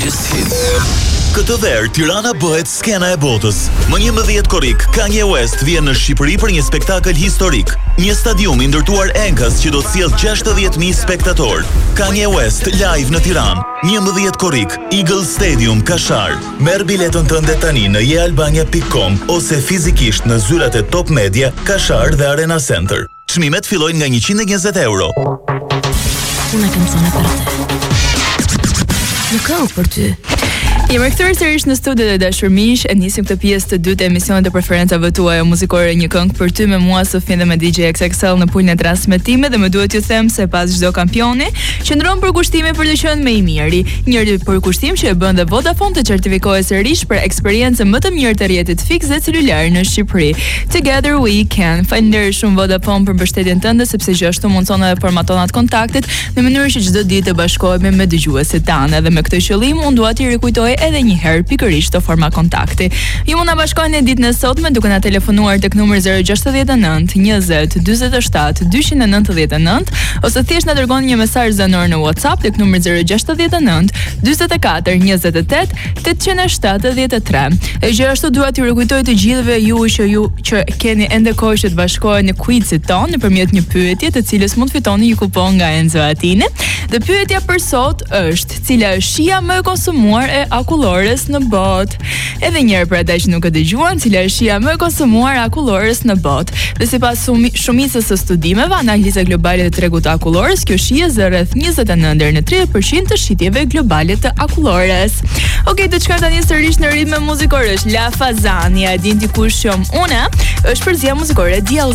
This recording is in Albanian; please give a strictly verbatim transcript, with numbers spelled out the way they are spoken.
Greatest Hits. Këtë verë, Tirana bëhet skena e botës. Më njëmbëdhjetë korrik, Kanye West vjen në Shqipëri për një spektakël historik. Një stadium i ndërtuar enkas që do të sjellë gjashtëdhjetë mijë spektator. Kanye West live në Tiranë. njëmbëdhjetë korrik, Eagle Stadium, Kashar. Merr biletën tënde tani në je albania pikë com ose fizikisht në zyrat e Top Media, Kashar dhe Arena Center. Çmimet fillojnë nga njëqind e njëzet euro. Una canzone per te. Nuk ka për ty. Jemi rikthyer sërish në studio të dashur miq, e nisim këtë pjesë të dytë të emisionit të preferencave tuaja muzikore, një këngë për ty me mua Sofin dhe me D J X X L në pulën e transmetimit, dhe më duhet ju them se pas çdo kampioni qëndron për kushtime për të qenë më i miri. Një përkushtim që e bën dhe Vodafone të certifikohet sërish për eksperiencën më të mirë të rrjetit fiks dhe celular në Shqipëri. Together we can. Faleminderit shumë Vodafone për mbështetjen tënde, sepse gjithashtu mundson edhe formatonat kontaktit në mënyrë që çdo ditë të bashkohemi me dëgjuesit tanë, dhe me këtë qëllim unë dua t'i rikujtoj edhe një herë pikërisht të forma kontakti. Ju mund na bashkoheni ditën e sotme duke na telefonuar tek numri zero gjasht nënt njëzet dyzet e shtatë dyqin e nëntëdhjetë e nëntë ose thjesht na dërgoni një mesazh zanor në WhatsApp tek numri zero gjasht nënt dyzet e katër njëzet e tetë tetëqind e shtatëdhjetë e tre. E gjithashtu dua t'ju rikujtoj të gjithëve ju që ju që keni ende kohë që të bashkoheni në quizit ton nëpërmjet një pyetje të cilës mund fitoni një kupon nga Enzo Attini. Dhe pyetja për sot është: cila është shija më e konsumuar e akullores në botë? Edhe një herë për ata që nuk e dëgjuan, cila është shija më e konsumuar e akullores në botë? Dhe sipas shumicës së studimeve, analiza globale të tregut të akullores, kjo shije zë rreth njëzet e nëntë deri në tridhjetë përqind të shitjeve globale të akullores. Okej, do të shkojmë tani sërish në ritme muzikore. La Fazania, e din ti kush jam unë? Është përzia muzikore D L